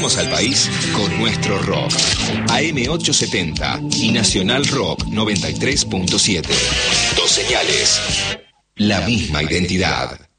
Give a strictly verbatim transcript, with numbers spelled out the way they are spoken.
Sacudiremos al país con nuestro rock. A M ochocientos setenta y Nacional Rock noventa y tres punto siete. Dos señales. La misma identidad.